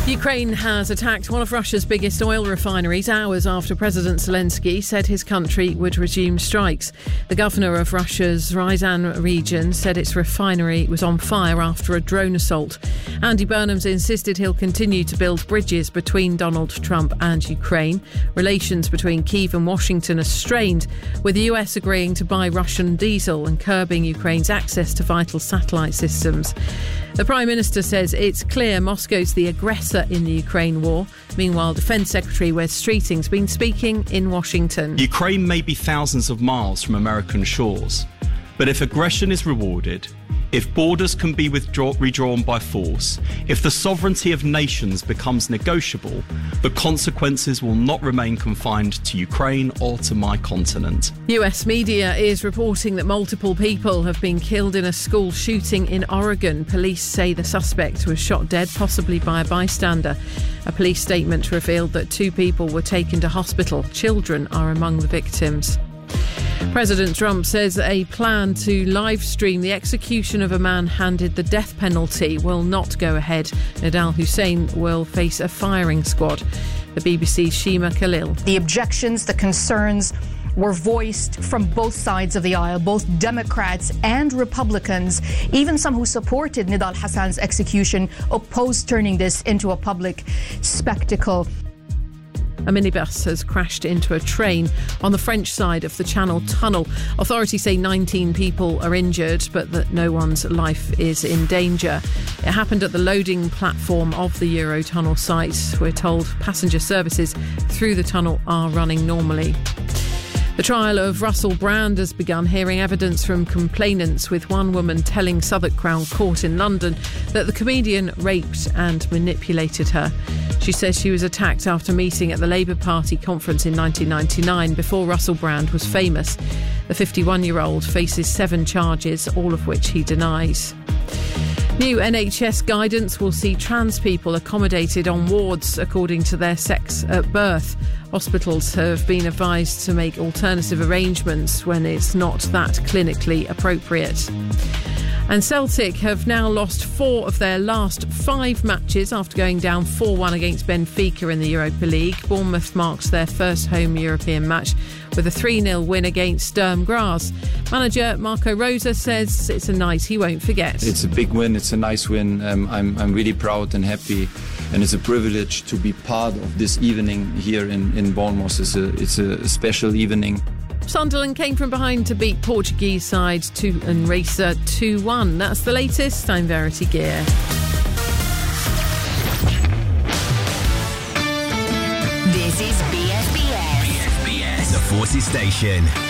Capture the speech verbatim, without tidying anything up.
Ukraine has attacked one of Russia's biggest oil refineries hours after President Zelensky said his country would resume strikes. The governor of Russia's Ryazan region said its refinery was on fire after a drone assault. Andy Burnham's insisted he'll continue to build bridges between Donald Trump and Ukraine. Relations between Kyiv and Washington are strained, with the U S agreeing to buy Russian diesel and curbing Ukraine's access to vital satellite systems. The Prime Minister says it's clear Moscow's the aggressor in the Ukraine war. Meanwhile, Defence Secretary Wes Streeting's been speaking in Washington. Ukraine may be thousands of miles from American shores, but if aggression is rewarded, if borders can be withdraw- redrawn by force, if the sovereignty of nations becomes negotiable, the consequences will not remain confined to Ukraine or to my continent. U S media is reporting that multiple people have been killed in a school shooting in Oregon. Police say the suspect was shot dead, possibly by a bystander. A police statement revealed that two people were taken to hospital. Children are among the victims. President Trump says a plan to live stream the execution of a man handed the death penalty will not go ahead. Nidal Hussein will face a firing squad. The B B C's Shima Khalil. The objections, the concerns were voiced from both sides of the aisle, both Democrats and Republicans. Even some who supported Nidal Hassan's execution opposed turning this into a public spectacle. A minibus has crashed into a train on the French side of the Channel Tunnel. Authorities say nineteen people are injured, but that no one's life is in danger. It happened at the loading platform of the Eurotunnel site. We're told passenger services through the tunnel are running normally. The trial of Russell Brand has begun, hearing evidence from complainants, with one woman telling Southwark Crown Court in London that the comedian raped and manipulated her. She says she was attacked after meeting at the Labour Party conference in nineteen ninety-nine, before Russell Brand was famous. The fifty-one-year-old faces seven charges, all of which he denies. New N H S guidance will see trans people accommodated on wards according to their sex at birth. Hospitals have been advised to make alternative arrangements when it's not that clinically appropriate. And Celtic have now lost four of their last five matches after going down four one against Benfica in the Europa League. Bournemouth marks their first home European match with a three nil win against Sturm Graz. Manager Marco Rosa says it's a night he won't forget. It's a big win, it's a nice win. Um, I'm, I'm really proud and happy, and it's a privilege to be part of this evening here in, in Bournemouth. It's a, it's a special evening. Sunderland came from behind to beat Portuguese side two and Racer two one. That's the latest. I'm Verity Gear. This is B S B S. B S B S, the Forces Station.